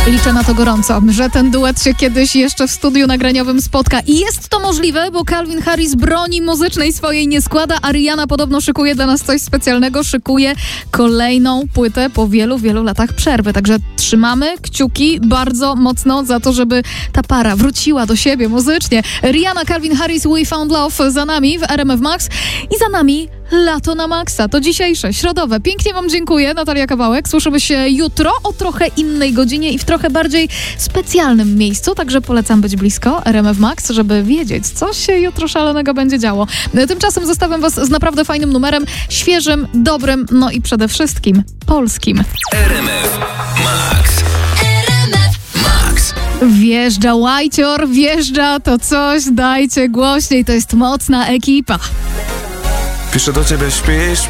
Liczę na to gorąco, że ten duet się kiedyś jeszcze w studiu nagraniowym spotka. I jest to możliwe, bo Calvin Harris broni muzycznej swojej nie składa, a Rihanna podobno szykuje dla nas coś specjalnego, szykuje kolejną płytę po wielu, wielu latach przerwy. Także trzymamy kciuki bardzo mocno za to, żeby ta para wróciła do siebie muzycznie. Rihanna, Calvin Harris, We Found Love za nami w RMF Max i za nami Lato na Maxa. To dzisiejsze, środowe. Pięknie wam dziękuję, Natalia Kawałek. Słyszymy się jutro o trochę innej godzinie i w trochę bardziej specjalnym miejscu, także polecam być blisko RMF Max, żeby wiedzieć, co się jutro szalonego będzie działo. Tymczasem zostawiam was z naprawdę fajnym numerem, świeżym, dobrym, no i przede wszystkim polskim. RMF Max. Wjeżdża Łajcior, wjeżdża, to coś dajcie głośniej, to jest mocna ekipa. Piszę do ciebie, śpisz?